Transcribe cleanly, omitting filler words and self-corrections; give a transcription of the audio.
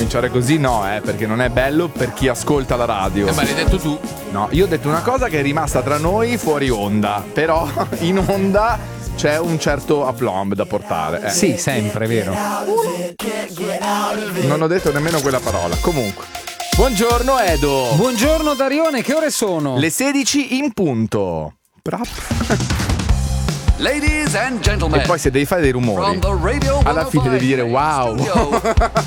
cominciare così no, perché non è bello per chi ascolta la radio. Ma l'hai detto tu. No, io ho detto una cosa che è rimasta tra noi fuori onda, però in onda c'è un certo aplomb da portare. Sì, sempre, vero. Non ho detto nemmeno quella parola. Comunque, buongiorno Edo. Buongiorno Darione, che ore sono? Le 16 in punto. Ladies and gentlemen. E poi se devi fare dei rumori, From the Radio alla fine devi dire 105 wow. studio.